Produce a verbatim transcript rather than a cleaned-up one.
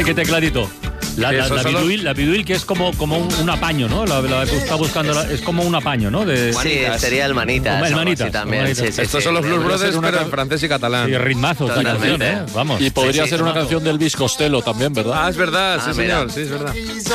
Ay, qué tecladito. La, Sí, la, eso la, solo- biduil, la biduil que es como, como un, un apaño, ¿no? La, la que está buscando la- es como un apaño, ¿no? De, Sí, sería el Manitas. Como el o algo Manitas, así también. Manitas. Sí, sí, Estos sí. son los Blues Podría Brothers, ser una pero can- en francés y catalán. Sí, ritmazo esta Totalmente. canción, ¿eh? Vamos. Y podría Sí, sí, ser una temazo. canción de Elvis Costello también, ¿verdad? Ah, es verdad, Ah, sí, mira. señor, sí, es verdad.